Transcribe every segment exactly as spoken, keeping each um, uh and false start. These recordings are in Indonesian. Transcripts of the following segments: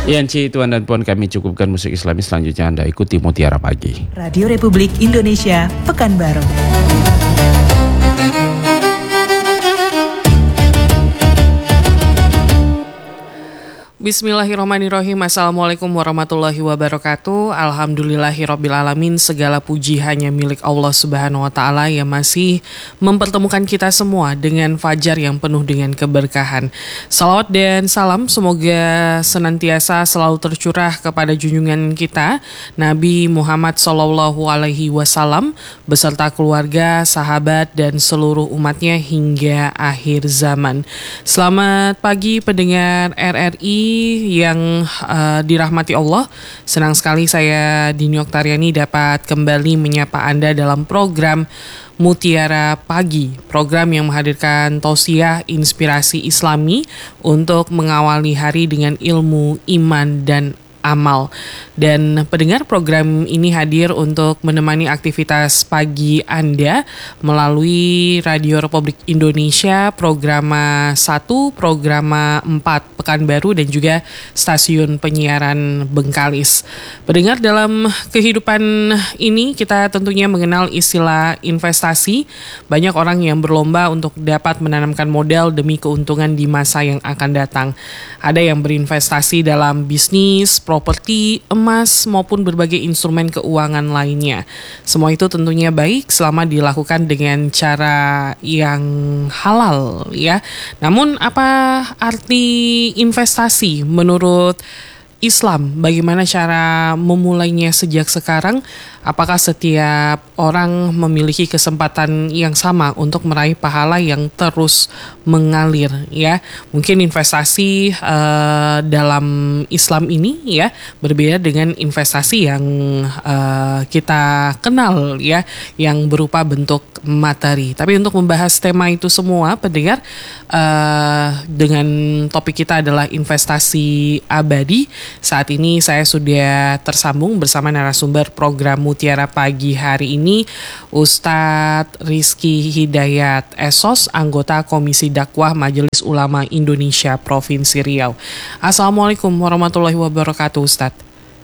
Yanci, Tuan dan Puan, kami cukupkan musik Islami. Selanjutnya Anda ikuti Mutiara Pagi. Radio Republik Indonesia, Pekanbaru. Bismillahirrahmanirrahim. Assalamualaikum warahmatullahi wabarakatuh. Alhamdulillahirrabbilalamin. Segala puji hanya milik Allah subhanahu wa ta'ala yang masih mempertemukan kita semua dengan fajar yang penuh dengan keberkahan. Salawat dan salam semoga senantiasa selalu tercurah kepada junjungan kita Nabi Muhammad Sallallahu Alaihi Wasallam beserta keluarga, sahabat dan seluruh umatnya hingga akhir zaman. Selamat pagi pendengar R R I yang uh, dirahmati Allah. Senang sekali saya Dini Oktariani dapat kembali menyapa Anda dalam program Mutiara Pagi, program yang menghadirkan tausiah inspirasi Islami untuk mengawali hari dengan ilmu, iman dan amal. Dan pendengar, program ini hadir untuk menemani aktivitas pagi Anda melalui Radio Republik Indonesia, Programa satu, Programa empat, Pekanbaru dan juga stasiun penyiaran Bengkalis. Pendengar, dalam kehidupan ini kita tentunya mengenal istilah investasi. Banyak orang yang berlomba untuk dapat menanamkan modal demi keuntungan di masa yang akan datang. Ada yang berinvestasi dalam bisnis, properti, emas, maupun berbagai instrumen keuangan lainnya. Semua itu tentunya baik selama dilakukan dengan cara yang halal, ya. Namun apa arti investasi menurut Islam? Bagaimana cara memulainya sejak sekarang? Apakah setiap orang memiliki kesempatan yang sama untuk meraih pahala yang terus mengalir, ya? Mungkin investasi uh, dalam Islam ini, ya, berbeda dengan investasi yang uh, kita kenal, ya, yang berupa bentuk materi. Tapi untuk membahas tema itu semua, pendengar, uh, dengan topik kita adalah investasi abadi. Saat ini saya sudah tersambung bersama narasumber program Mutiara Pagi hari ini, Ustadz Rizky Hidayat S O S, anggota Komisi Dakwah Majelis Ulama Indonesia Provinsi Riau. Assalamualaikum warahmatullahi wabarakatuh, Ustadz.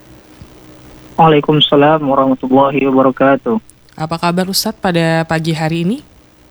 Waalaikumsalam warahmatullahi wabarakatuh. Apa kabar Ustadz pada pagi hari ini?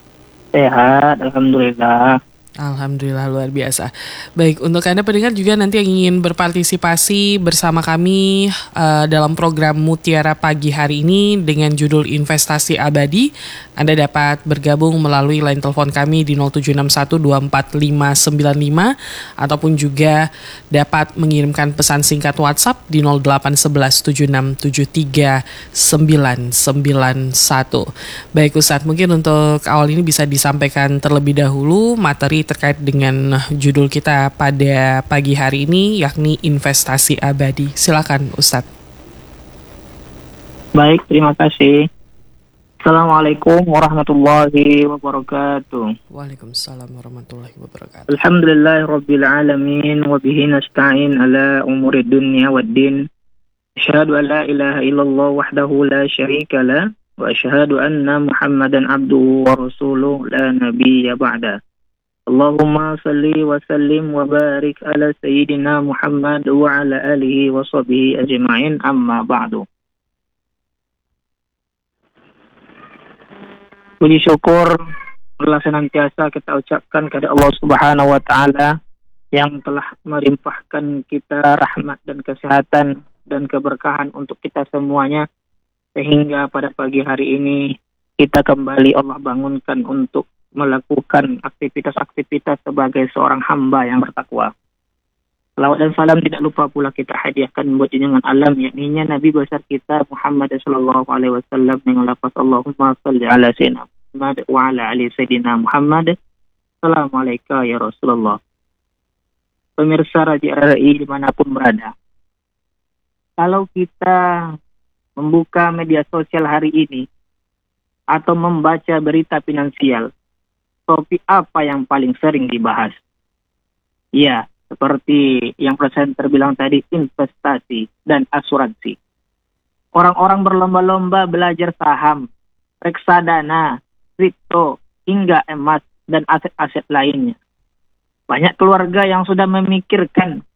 Sehat, alhamdulillah. Alhamdulillah, luar biasa. Baik, untuk Anda pendengar juga nanti yang ingin berpartisipasi bersama kami uh, dalam program Mutiara Pagi hari ini dengan judul Investasi Abadi, Anda dapat bergabung melalui line telepon kami di nol tujuh enam satu dua empat lima sembilan lima ataupun juga dapat mengirimkan pesan singkat WhatsApp di nol delapan satu satu tujuh enam tujuh tiga sembilan sembilan satu. Baik Ustadz, mungkin untuk awal ini bisa disampaikan terlebih dahulu materi terkait dengan judul kita pada pagi hari ini, yakni investasi abadi. Silakan Ustadz. Baik, terima kasih. Assalamualaikum warahmatullahi wabarakatuh. Waalaikumsalam warahmatullahi wabarakatuh. Alhamdulillahirabbil alamin wa bihi nasta'in ala umuri dunya waddin. Asyhadu an la ilaha illallah wahdahu la syarika lah wa asyhadu anna Muhammadan abduhu wa rasuluhu la nabiyya ba'da. Allahumma salli wa sallim wa barik ala sayyidina Muhammad wa ala alihi wa sahbihi ajma'in, amma ba'du. Puji syukur telah senantiasa kita ucapkan kepada Allah Subhanahu wa taala yang telah melimpahkan kita rahmat dan kesehatan dan keberkahan untuk kita semuanya, sehingga pada pagi hari ini kita kembali Allah bangunkan untuk melakukan aktivitas-aktivitas sebagai seorang hamba yang bertakwa. Salawat dan salam tidak lupa pula kita hadiahkan buat junjungan alam, yakninya Nabi besar kita Muhammad sallallahu alaihi wasallam dengan lafaz Allahumma shalli ala sayyidina Muhammad wa ala ali sayyidina Muhammad. Assalamualaikum ya Rasulullah. Pemirsa Radio R R I dimanapun berada, kalau kita membuka media sosial hari ini atau membaca berita finansial, topik apa yang paling sering dibahas? Ya, seperti yang presenter bilang tadi, investasi dan asuransi. Orang-orang berlomba-lomba belajar saham, reksadana, kripto, hingga emas dan aset-aset lainnya. Banyak keluarga yang sudah memikirkan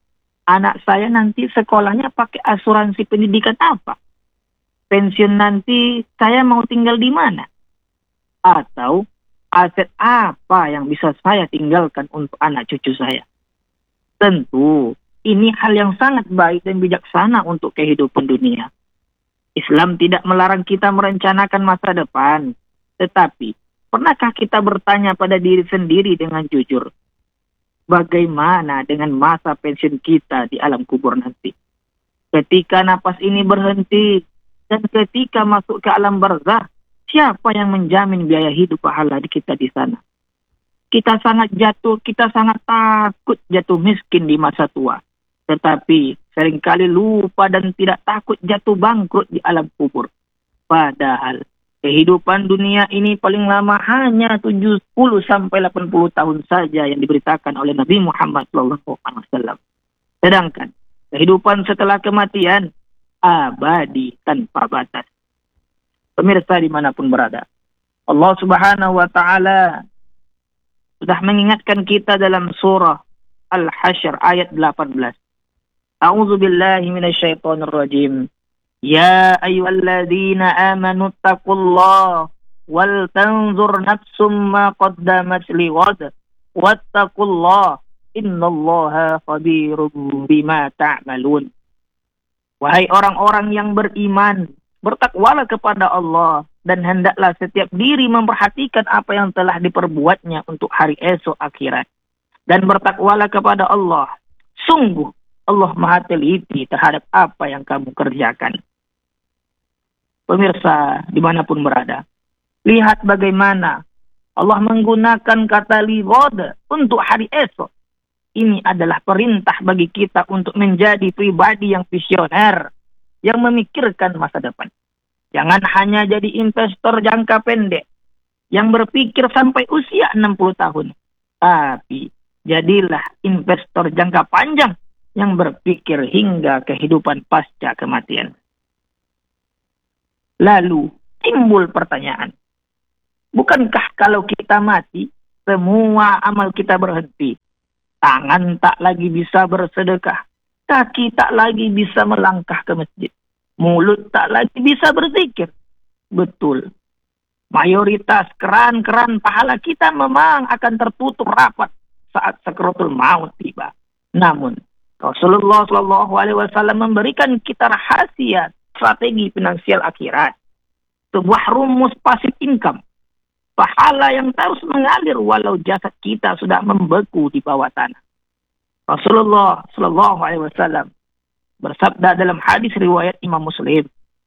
Anak saya nanti sekolahnya pakai asuransi pendidikan apa? Pensiun nanti saya mau tinggal di mana? Atau aset apa yang bisa saya tinggalkan untuk anak cucu saya? Tentu, ini hal yang sangat baik dan bijaksana untuk kehidupan dunia. Islam tidak melarang kita merencanakan masa depan. Tetapi, pernahkah kita bertanya pada diri sendiri dengan jujur? Bagaimana dengan masa pensiun kita di alam kubur nanti? Ketika napas ini berhenti dan ketika masuk ke alam barzah, siapa yang menjamin biaya hidup pahala di kita di sana? Kita sangat jatuh, kita sangat takut jatuh miskin di masa tua. Tetapi seringkali lupa dan tidak takut jatuh bangkrut di alam kubur. Padahal kehidupan dunia ini paling lama hanya tujuh puluh sampai delapan puluh tahun saja yang diberitakan oleh Nabi Muhammad shallallahu alaihi wasallam. Sedangkan kehidupan setelah kematian abadi tanpa batas. Pemirsa dimanapun berada, Allah Subhanahu wa Ta'ala sudah mengingatkan kita dalam surah Al-Hasyr ayat delapan belas. A'udzu billahi minasyaitonir rajim. Ya ayyuhalladzina amanu taqullaha wal tanzur nafsum ma qaddamat lighad wattaqullaha innallaha khabirum bima ta'malun. Wahai orang-orang yang beriman, bertakwalah kepada Allah dan hendaklah setiap diri memperhatikan apa yang telah diperbuatnya untuk hari esok akhirat. Dan bertakwalah kepada Allah. Sungguh Allah Maha teliti terhadap apa yang kamu kerjakan. Pemirsa dimanapun berada, lihat bagaimana Allah menggunakan kata lighad untuk hari esok. Ini adalah perintah bagi kita untuk menjadi pribadi yang visioner, yang memikirkan masa depan. Jangan hanya jadi investor jangka pendek, yang berpikir sampai usia enam puluh tahun. Tapi jadilah investor jangka panjang, yang berpikir hingga kehidupan pasca kematian. Lalu timbul pertanyaan, bukankah kalau kita mati, semua amal kita berhenti? Tangan tak lagi bisa bersedekah, kaki tak lagi bisa melangkah ke masjid, mulut tak lagi bisa berzikir. Betul, mayoritas keran-keran pahala kita memang akan tertutup rapat saat sakaratul maut tiba. Namun Rasulullah shallallahu alaihi wasallam memberikan kita rahasia strategi finansial akhirat, sebuah rumus passive income, pahala yang terus mengalir walau jasad kita sudah membeku di bawah tanah. Rasulullah shallallahu alaihi wasallam bersabda dalam hadis riwayat Imam Muslim,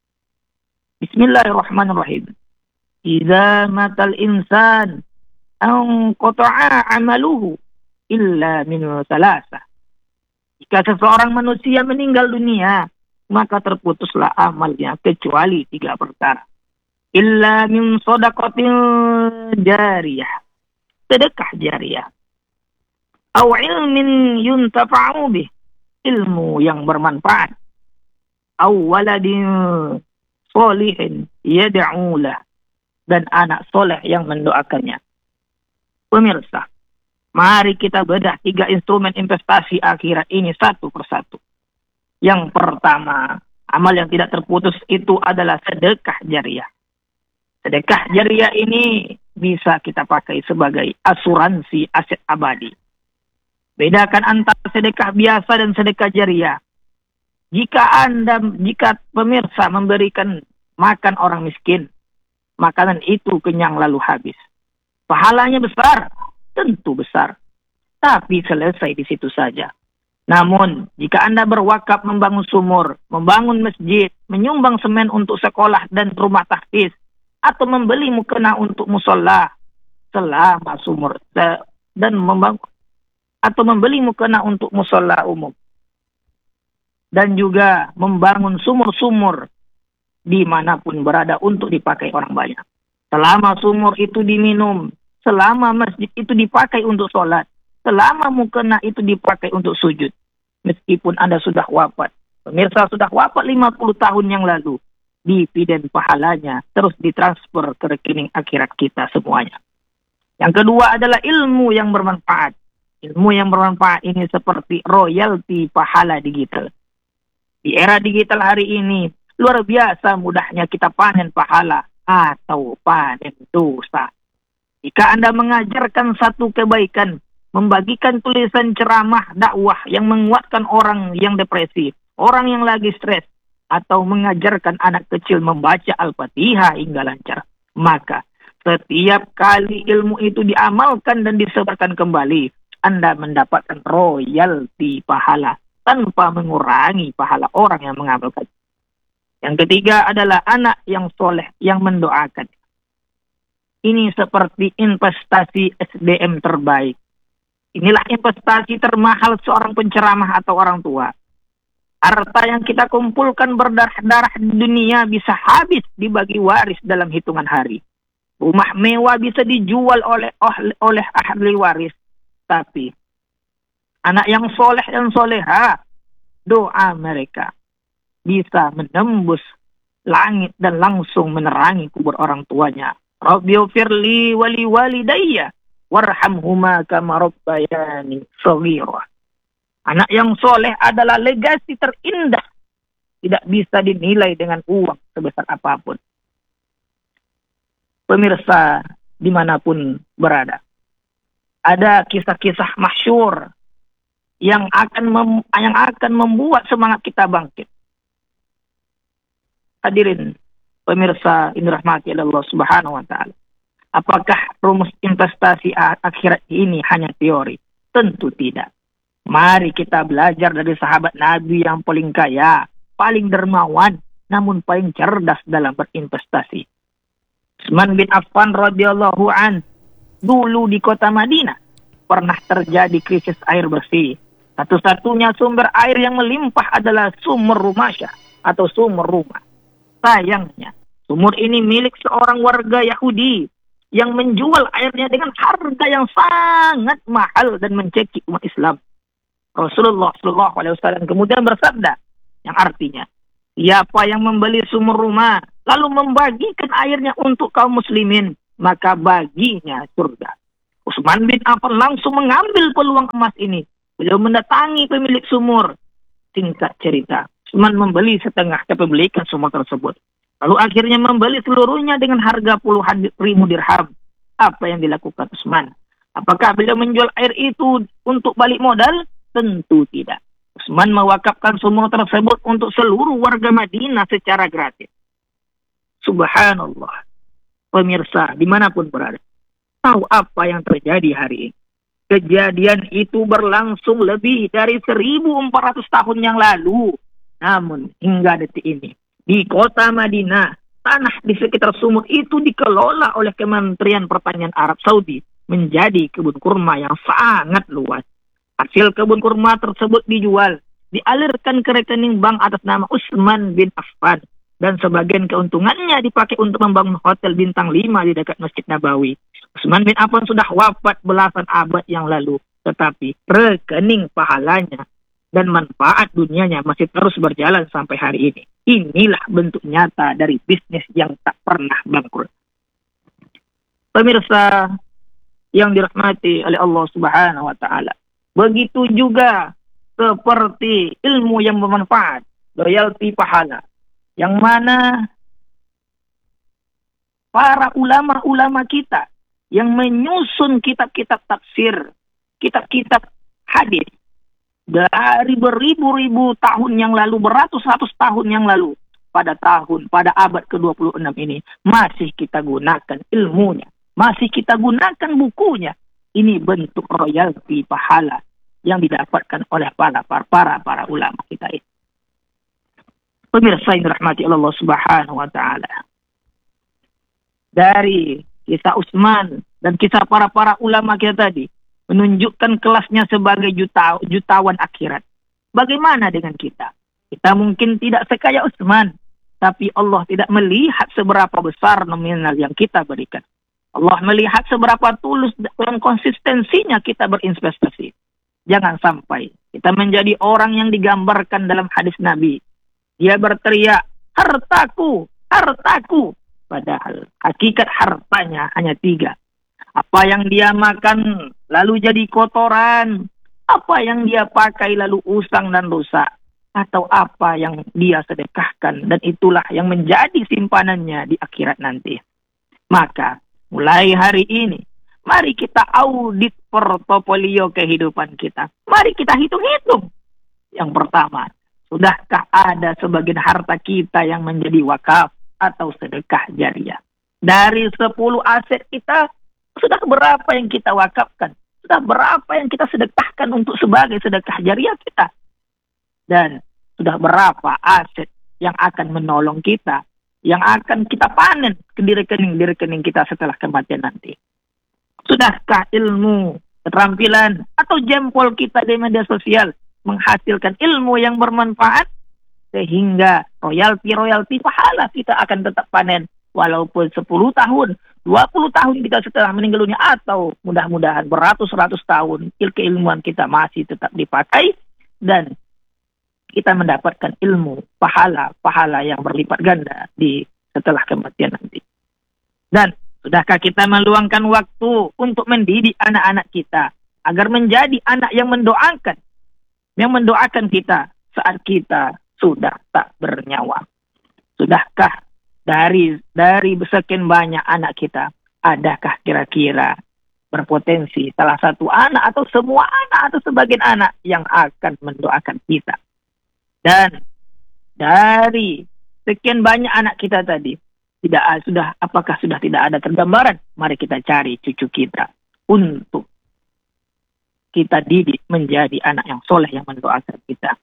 Bismillahirrahmanirrahim. Idza matal insan anqata'a amaluhu illa min salasah. Jika seseorang manusia meninggal dunia, maka terputuslah amalnya kecuali tiga perkara. Illa min shadaqatin jariyah, sedekah jariyah. Aw ilmin yuntafa'u bih, ilmu yang bermanfaat. Aw waladin sholihin yad'u lah, dan anak soleh yang mendoakannya. Pemirsa, mari kita bedah tiga instrumen investasi akhirat ini satu persatu. Yang pertama, amal yang tidak terputus itu adalah sedekah jariyah. Sedekah jariyah ini bisa kita pakai sebagai asuransi aset abadi. Bedakan antara sedekah biasa dan sedekah jariyah. Jika Anda, jika pemirsa memberikan makan orang miskin, makanan itu kenyang lalu habis. Pahalanya besar, tentu besar. Tapi selesai di situ saja. Namun, jika Anda berwakaf membangun sumur, membangun masjid, menyumbang semen untuk sekolah dan rumah tahfiz, atau membeli mukena untuk musola selama sumur dan membangun, atau membeli mukena untuk musola umum, dan juga membangun sumur-sumur dimanapun berada untuk dipakai orang banyak. Selama sumur itu diminum, selama masjid itu dipakai untuk sholat, selama mukena itu dipakai untuk sujud, meskipun Anda sudah wafat, pemirsa sudah wafat lima puluh tahun yang lalu, dividen pahalanya terus ditransfer ke rekening akhirat kita semuanya. Yang kedua adalah ilmu yang bermanfaat. Ilmu yang bermanfaat ini seperti royalti pahala digital. Di era digital hari ini, luar biasa mudahnya kita panen pahala atau panen dosa. Jika Anda mengajarkan satu kebaikan, membagikan tulisan ceramah dakwah yang menguatkan orang yang depresi, orang yang lagi stres, atau mengajarkan anak kecil membaca Al-Fatihah hingga lancar, maka setiap kali ilmu itu diamalkan dan disebarkan kembali, Anda mendapatkan royalti pahala tanpa mengurangi pahala orang yang mengamalkan. Yang ketiga adalah anak yang soleh yang mendoakan. Ini seperti investasi S D M terbaik. Inilah investasi termahal seorang penceramah atau orang tua. Harta yang kita kumpulkan berdarah-darah di dunia bisa habis dibagi waris dalam hitungan hari. Rumah mewah bisa dijual oleh oleh ahli waris. Tapi anak yang soleh dan soleha, doa mereka bisa menembus langit dan langsung menerangi kubur orang tuanya. Rabbighfirli wali walidayya warhamhuma kama rabbayani shaghira. Anak yang soleh adalah legasi terindah. Tidak bisa dinilai dengan uang sebesar apapun. Pemirsa dimanapun berada, ada kisah-kisah masyhur yang akan mem, yang akan membuat semangat kita bangkit. Hadirin pemirsa ini rahmati Allah Subhanahu wa taala. Apakah rumus investasi akhirat ini hanya teori? Tentu tidak. Mari kita belajar dari sahabat Nabi yang paling kaya, paling dermawan, namun paling cerdas dalam berinvestasi. Utsman bin Affan radhiyallahu an, dulu di kota Madinah pernah terjadi krisis air bersih. Satu-satunya sumber air yang melimpah adalah sumur Rumasyah atau sumur rumah. Sayangnya, sumur ini milik seorang warga Yahudi yang menjual airnya dengan harga yang sangat mahal dan mencekik umat Islam. Rasulullah shallallahu alaihi wasallam kemudian bersabda, yang artinya, siapa yang membeli sumur rumah lalu membagikan airnya untuk kaum muslimin, maka baginya surga. Utsman bin Affan langsung mengambil peluang emas ini. Beliau mendatangi pemilik sumur. Singkat cerita, Utsman membeli setengah kepemilikan sumur tersebut. Lalu akhirnya membeli seluruhnya dengan harga puluhan ribu dirham. Apa yang dilakukan Utsman? Apakah beliau menjual air itu untuk balik modal? Tentu tidak. Utsman mewakafkan sumur tersebut untuk seluruh warga Madinah secara gratis. Subhanallah. Pemirsa dimanapun berada, tahu apa yang terjadi hari ini? Kejadian itu berlangsung lebih dari seribu empat ratus tahun yang lalu. Namun hingga detik ini, di kota Madinah, tanah di sekitar sumur itu dikelola oleh Kementerian Pertanian Arab Saudi menjadi kebun kurma yang sangat luas. Hasil kebun kurma tersebut dijual, dialirkan ke rekening bank atas nama Utsman bin Affan, dan sebagian keuntungannya dipakai untuk membangun hotel bintang lima di dekat Masjid Nabawi. Utsman bin Affan sudah wafat belasan abad yang lalu, tetapi rekening pahalanya dan manfaat dunianya masih terus berjalan sampai hari ini. Inilah bentuk nyata dari bisnis yang tak pernah bangkrut. Pemirsa yang dirahmati oleh Allah Subhanahu wa taala, begitu juga seperti ilmu yang bermanfaat, royalti pahala, yang mana para ulama-ulama kita yang menyusun kitab-kitab tafsir, kitab-kitab hadis dari beribu-ribu tahun yang lalu, beratus-ratus tahun yang lalu, pada tahun, pada abad ke dua puluh enam ini, masih kita gunakan ilmunya, masih kita gunakan bukunya. Ini bentuk royalti pahala yang didapatkan oleh para para para, para ulama kita ini. Pemirsa yang dirahmati Allah Subhanahu wa taala, dari kisah Utsman dan kisah para para ulama kita tadi menunjukkan kelasnya sebagai juta, jutawan akhirat. Bagaimana dengan kita? Kita mungkin tidak sekaya Utsman, tapi Allah tidak melihat seberapa besar nominal yang kita berikan. Allah melihat seberapa tulus dan konsistensinya kita berinvestasi. Jangan sampai kita menjadi orang yang digambarkan dalam hadis Nabi. Dia berteriak, hartaku, hartaku. Padahal hakikat hartanya hanya tiga. Apa yang dia makan lalu jadi kotoran. Apa yang dia pakai lalu usang dan rusak. Atau apa yang dia sedekahkan. Dan itulah yang menjadi simpanannya di akhirat nanti. Maka mulai hari ini, mari kita audit portofolio kehidupan kita. Mari kita hitung-hitung. Yang pertama, sudahkah ada sebagian harta kita yang menjadi wakaf atau sedekah jariah? Dari sepuluh aset kita, sudah berapa yang kita wakafkan? Sudah berapa yang kita sedekahkan untuk sebagai sedekah jariah kita? Dan sudah berapa aset yang akan menolong kita, yang akan kita panen ke di rekening, di rekening kita setelah kematian nanti? Sudahkah ilmu, keterampilan, atau jempol kita di media sosial menghasilkan ilmu yang bermanfaat? Sehingga royalti-royalti pahala kita akan tetap panen. Walaupun sepuluh tahun, dua puluh tahun kita setelah meninggal dunia, atau mudah-mudahan beratus-ratus tahun, keilmuan kita masih tetap dipakai. Dan kita mendapatkan ilmu, pahala-pahala yang berlipat ganda di setelah kematian nanti. Dan sudahkah kita meluangkan waktu untuk mendidik anak-anak kita agar menjadi anak yang mendoakan, yang mendoakan kita saat kita sudah tak bernyawa? Sudahkah dari dari sekian banyak anak kita, adakah kira-kira berpotensi salah satu anak atau semua anak atau sebagian anak yang akan mendoakan kita? Dan dari sekian banyak anak kita tadi, tidak sudah apakah sudah tidak ada tergambaran? Mari kita cari cucu kita untuk kita didik menjadi anak yang soleh yang mendoakan kita.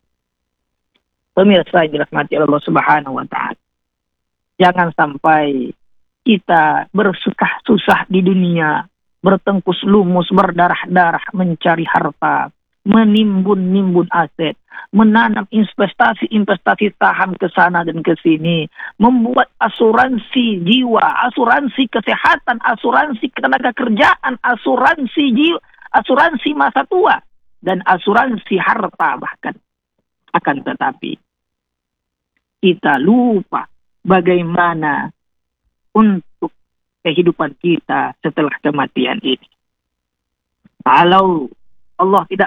Pemirsa yang dirahmati Allah Subhanahu wa taala, jangan sampai kita bersusah susah di dunia, bertengkus lumus, berdarah-darah mencari harta, menimbun-nimbun aset, menanam investasi-investasi saham ke sana dan ke sini, membuat asuransi jiwa, asuransi kesehatan, asuransi ketenaga kerjaan, asuransi jiwa, asuransi masa tua, dan asuransi harta bahkan. Akan tetapi kita lupa bagaimana untuk kehidupan kita setelah kematian ini. Kalau Allah tidak